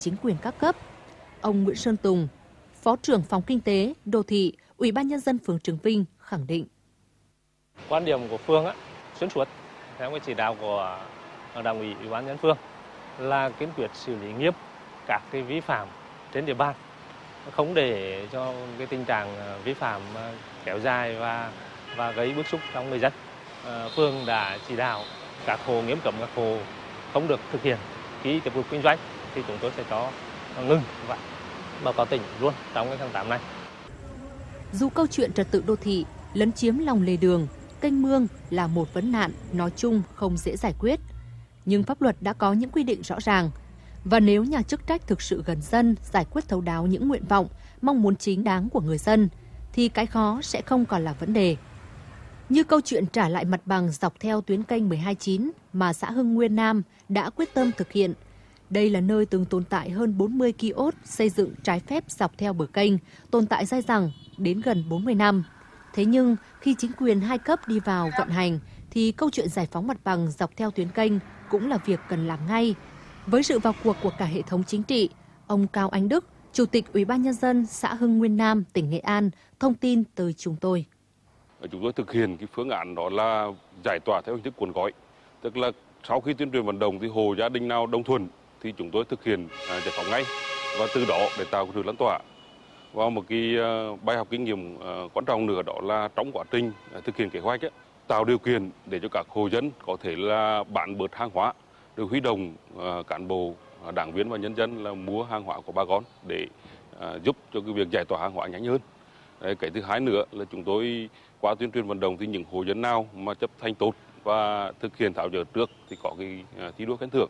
chính quyền các cấp. Ông Nguyễn Sơn Tùng, Phó trưởng Phòng Kinh tế, Đô thị, Ủy ban Nhân dân phường Trường Vinh khẳng định. Quan điểm của phường xuyên suốt theo cái chỉ đạo của Đảng ủy, Ủy ban Nhân dân phường là kiên quyết xử lý nghiêm các cái vi phạm trên địa bàn, không để cho cái tình trạng vi phạm kéo dài và gây bức xúc trong người dân. Phường đã chỉ đạo các hộ nghiêm cấm các hộ không được thực hiện ký tiếp tục kinh doanh thì chúng tôi sẽ cho ngừng và báo cáo tỉnh luôn trong cái tháng 8 này. Dù câu chuyện trật tự đô thị lấn chiếm lòng lề đường, kênh mương là một vấn nạn nói chung không dễ giải quyết, nhưng pháp luật đã có những quy định rõ ràng. Và nếu nhà chức trách thực sự gần dân, giải quyết thấu đáo những nguyện vọng, mong muốn chính đáng của người dân, thì cái khó sẽ không còn là vấn đề. Như câu chuyện trả lại mặt bằng dọc theo tuyến kênh 129 mà xã Hưng Nguyên Nam đã quyết tâm thực hiện. Đây là nơi từng tồn tại hơn 40 kiosk xây dựng trái phép dọc theo bờ kênh, tồn tại dai dẳng đến gần 40 năm. Thế nhưng khi chính quyền hai cấp đi vào vận hành, thì câu chuyện giải phóng mặt bằng dọc theo tuyến kênh cũng là việc cần làm ngay. Với sự vào cuộc của cả hệ thống chính trị, ông Cao Anh Đức, Chủ tịch Ủy ban Nhân dân xã Hưng Nguyên Nam, tỉnh Nghệ An, thông tin tới chúng tôi. Chúng tôi thực hiện cái phương án đó là giải tỏa theo hình thức cuốn gói. Tức là sau khi tuyên truyền vận động thì hộ gia đình nào đồng thuận thì chúng tôi thực hiện giải phóng ngay và từ đó để tạo sự lan tỏa. Và một cái bài học kinh nghiệm quan trọng nữa đó là trong quá trình thực hiện kế hoạch tạo điều kiện để cho các hộ dân có thể là bán bớt hàng hóa, được huy động cán bộ, đảng viên và nhân dân là mua hàng hóa của bà con để giúp cho cái việc giải tỏa hàng hóa nhanh hơn. Cái thứ hai nữa là chúng tôi qua tuyên truyền vận động thì những hộ dân nào mà chấp hành tốt và thực hiện tháo dỡ trước thì có cái thi đua khen thưởng.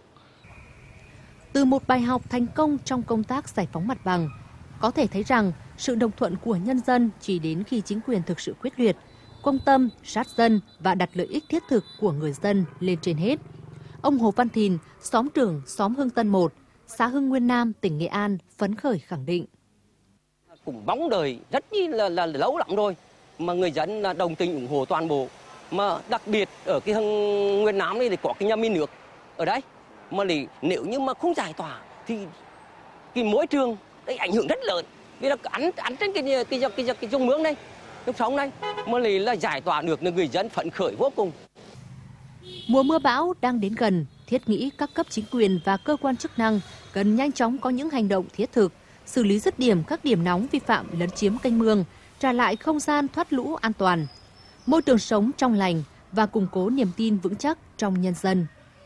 Từ một bài học thành công trong công tác giải phóng mặt bằng, có thể thấy rằng sự đồng thuận của nhân dân chỉ đến khi chính quyền thực sự quyết liệt, quan tâm, sát dân và đặt lợi ích thiết thực của người dân lên trên hết. Ông Hồ Văn Thìn, xóm trưởng xóm Hưng Tân 1, xã Hưng Nguyên Nam, tỉnh Nghệ An phấn khởi khẳng định. Cũng mong đợi rất là lâu lắm rồi mà người dân là đồng tình ủng hộ toàn bộ, mà đặc biệt ở cái Hưng Nguyên Nam này thì có cái nhà máy nước ở đấy, mà nếu như mà không giải tỏa thì cái môi trường đấy ảnh hưởng rất lớn, vì là ăn trên cái dòng mương này, dòng sông này, mà là giải tỏa được nên người dân phấn khởi vô cùng. Mùa mưa bão đang đến gần, thiết nghĩ các cấp chính quyền và cơ quan chức năng cần nhanh chóng có những hành động thiết thực, xử lý dứt điểm các điểm nóng vi phạm lấn chiếm kênh mương, trả lại không gian thoát lũ an toàn, môi trường sống trong lành và củng cố niềm tin vững chắc trong nhân dân.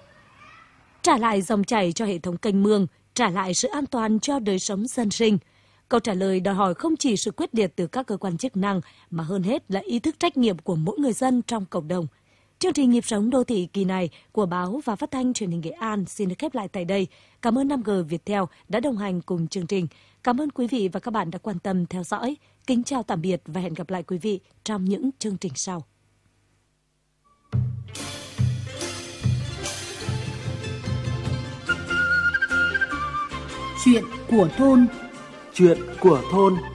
Trả lại dòng chảy cho hệ thống kênh mương, trả lại sự an toàn cho đời sống dân sinh. Câu trả lời đòi hỏi không chỉ sự quyết liệt từ các cơ quan chức năng, mà hơn hết là ý thức trách nhiệm của mỗi người dân trong cộng đồng. Chương trình Nhịp sống đô thị kỳ này của báo và phát thanh truyền hình Nghệ An xin được khép lại tại đây. Cảm ơn 5G Viettel đã đồng hành cùng chương trình. Cảm ơn quý vị và các bạn đã quan tâm theo dõi. Kính chào tạm biệt và hẹn gặp lại quý vị trong những chương trình sau. Chuyện của thôn. Chuyện của thôn.